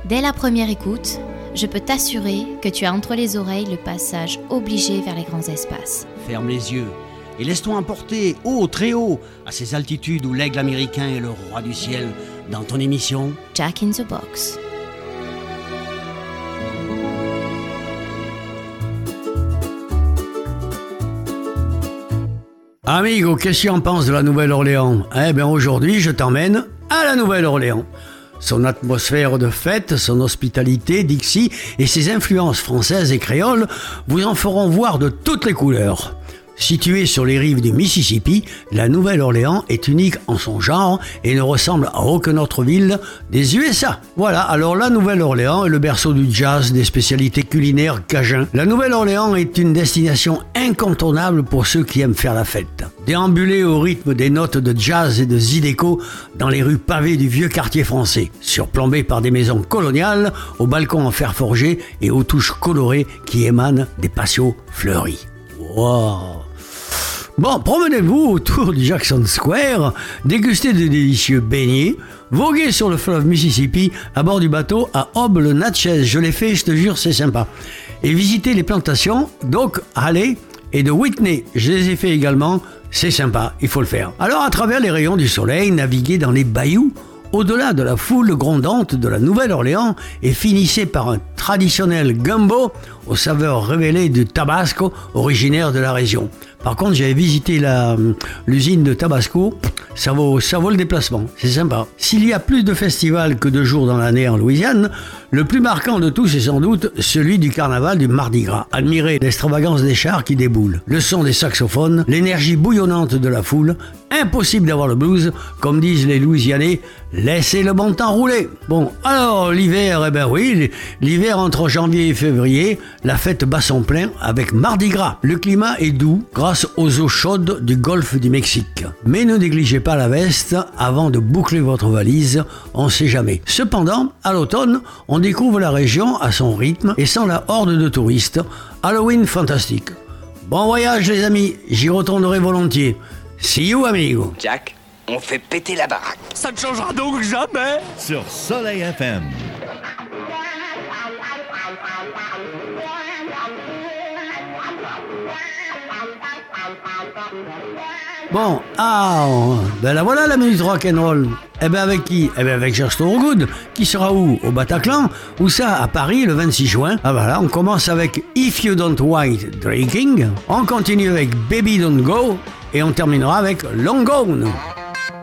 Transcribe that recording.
Dès la première écoute, je peux t'assurer que tu as entre les oreilles le passage obligé vers les grands espaces. Ferme les yeux et laisse-toi emporter haut, très haut, à ces altitudes où l'aigle américain est le roi du ciel, dans ton émission Jack in the Box. Amigo, qu'est-ce que tu en penses de la Nouvelle-Orléans ? Eh bien aujourd'hui, je t'emmène à la Nouvelle-Orléans. Son atmosphère de fête, son hospitalité, Dixie et ses influences françaises et créoles vous en feront voir de toutes les couleurs. Située sur les rives du Mississippi, la Nouvelle-Orléans est unique en son genre et ne ressemble à aucune autre ville des USA. Voilà, alors la Nouvelle-Orléans est le berceau du jazz, des spécialités culinaires cajun. La Nouvelle-Orléans est une destination incontournable pour ceux qui aiment faire la fête. Déambuler au rythme des notes de jazz et de zydeco dans les rues pavées du vieux quartier français, surplombées par des maisons coloniales, aux balcons en fer forgé et aux touches colorées qui émanent des patios fleuris. Wow. Bon, promenez-vous autour du Jackson Square, dégustez de délicieux beignets, voguez sur le fleuve Mississippi à bord du bateau à Aube-le-Natchez. Je l'ai fait, je te jure, c'est sympa. Et visitez les plantations d'Oak Halley et de Whitney. Je les ai fait également, c'est sympa, il faut le faire. Alors, à travers les rayons du soleil, naviguez dans les bayous, au-delà de la foule grondante de la Nouvelle-Orléans et finissez par un traditionnel gumbo aux saveurs révélées du Tabasco originaire de la région. Par contre, j'avais visité l'usine de Tabasco, ça vaut le déplacement, c'est sympa. S'il y a plus de festivals que de jours dans l'année en Louisiane, le plus marquant de tous est sans doute celui du carnaval du Mardi Gras. Admirez l'extravagance des chars qui déboulent, le son des saxophones, l'énergie bouillonnante de la foule. Impossible d'avoir le blues, comme disent les Louisianais, laissez le bon temps rouler. Bon, alors l'hiver, eh ben oui, l'hiver entre janvier et février, la fête bat son plein avec Mardi Gras. Le climat est doux grâce aux eaux chaudes du golfe du Mexique. Mais ne négligez pas la veste avant de boucler votre valise, on ne sait jamais. Cependant, à l'automne, on découvre la région à son rythme et sans la horde de touristes. Halloween fantastique. Bon voyage les amis, j'y retournerai volontiers. See you, amigo. Jack, on fait péter la baraque. Ça ne changera donc jamais. Sur Soleil FM. Bon, ben la voilà la minute rock'n'roll. Eh ben avec qui ? Eh ben avec Just Thorogood, qui sera où ? Au Bataclan ? Ou ça, à Paris, le 26 juin. Ah voilà, on commence avec If You Don't White Drinking, on continue avec Baby Don't Go, et on terminera avec Long Gone.